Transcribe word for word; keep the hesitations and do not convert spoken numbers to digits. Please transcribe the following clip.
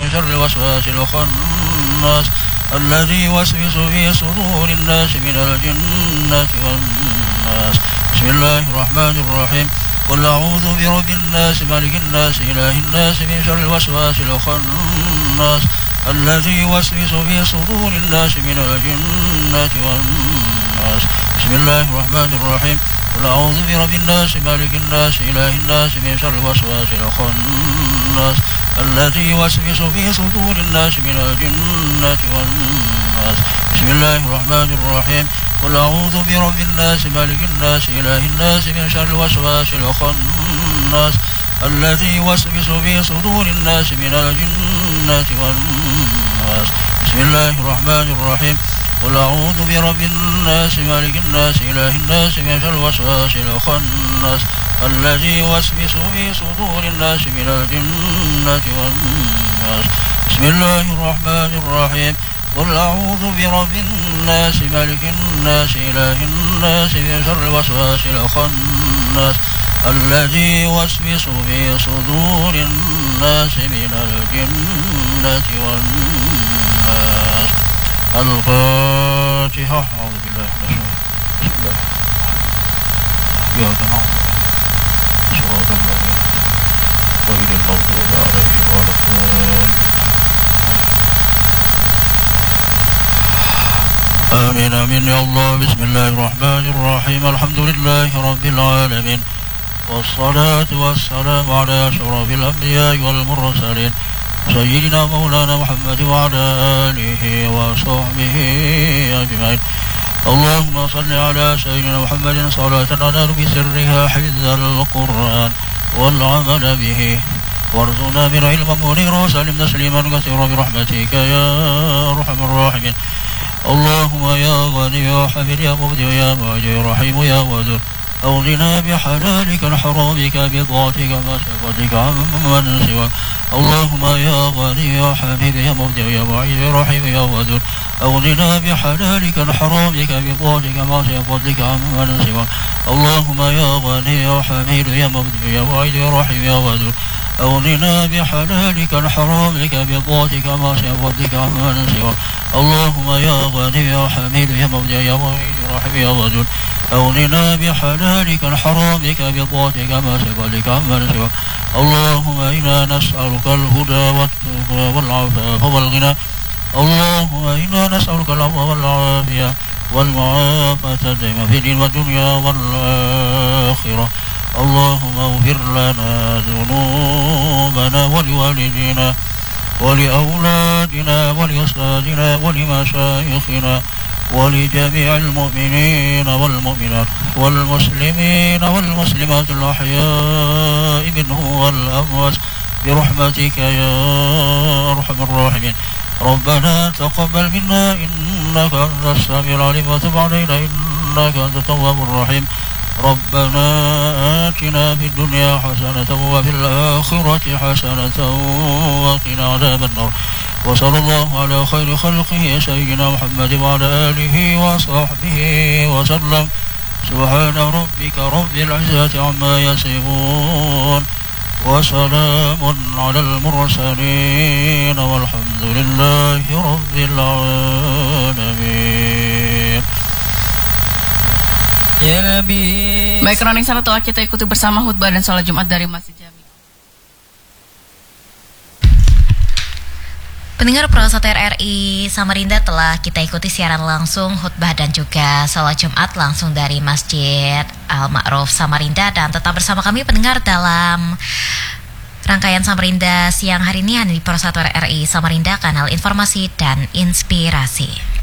من شر الوسواس الخناس الذي يوسوس في صدور الناس من الجنة والناس. بسم الله الرحمن الرحيم. قل أعوذ برب الناس ملك الناس إله الناس من شر الوسواس الخناس الذي يوسوس في صدور الناس من الجنة والناس. بسم الله الرحمن الرحيم. قل أعوذ برب الناس ملك الناس إله الناس من شر الوسواس الخناس الذي يوسوس في صدور الناس من الجنة والناس. بسم الله الرحمن الرحيم. قل أعوذ برب الناس ملك الناس إله الناس من شر الوسواس الخناس الذي يوسوس في صدور الناس من الجنة والناس. بسم الله الرحمن الرحيم. قل أعوذ برب الناس ملك الناس إله الناس من شر الوسواس الخناس الذي يوسوس في صدور الناس من الجنة والناس. بسم الله الرحمن الرحيم. قل أعوذ برب الناس ملك الناس إله الناس من شر الوسواس الخناس الذي يوسوس في صدور الناس من الجنة والناس. الفاتحة. أعوذ بالله من الشيطان الرجيم. إياك نعبد صراط الذين غير المغضوب عليهم ولا الضالين. آمين آمين يا الله. بسم الله الرحمن الرحيم. الحمد لله رب العالمين والصلاة والسلام على أشرف الأنبياء والمرسلين سيدنا مولانا محمد وعلى آله وصحبه أجمعين. اللهم صل على سيدنا محمد صلاة ننال بسرها حفظ القرآن والعمل به وارزقنا من علم منير وسلم تسليما كثيرا برحمتك يا أرحم الراحمين. اللهم يا غني يا حميد يا مبدع يا معجز يا رحيم يا ودود أغننا بحلالك حرامك بطاعتك وشفقتك عمن سواك. اللهم يا غني يا حميد يا مبدع يا معجز يا رحيم يا ودود أغننا بحلالك حرامك بطاعتك وشفقتك عمن سواك. اللهم يا غني يا حميد يا مبدع يا معجز يا رحيم يا ودود أغننا بحلالك حرامك بطاعتك وشفقتك عمن سواك. اللهم يا غني يا حميد يا مبدع يا معجز يا رحيم يا ودود أغننا بحلالك حرامك بطاعتك ما سبلك عمن سواك. اللهم إنا نسألك الهدى والتقى والعفاف والغنى. اللهم إنا نسألك العفو والعافية والمعافاة دائما في الدين والدنيا والآخرة. اللهم اغفر لنا ذنوبنا ولوالدينا ولأولادنا ولأسرارنا ولمشايخنا ولجميع المؤمنين والمؤمنات والمسلمين والمسلمات الأحياء منهم والأموات برحمتك يا أرحم الراحمين. ربنا تقبل منا إنك أنت السميع العليم وتب علينا إنك أنت التواب الرحيم. ربنا آتنا في الدنيا حسنة وفي الآخرة حسنة وقنا عذاب النار. وصلى الله على خير خلقه سيدنا محمد وعلى آله وصحبه وسلم. سبحان ربك رب العزة عما يصفون وسلام على المرسلين والحمد لله رب العالمين. Ya Nabi. Baik, Roning Salat telah kita ikuti bersama khutbah dan salat Jumat dari Masjid Jami. Pendengar Prasat R R I Samarinda, telah kita ikuti siaran langsung khutbah dan juga salat Jumat langsung dari Masjid Al-Ma'ruf Samarinda. Dan tetap bersama kami pendengar dalam rangkaian Samarinda siang hari ini di Prasat R R I Samarinda, kanal informasi dan inspirasi.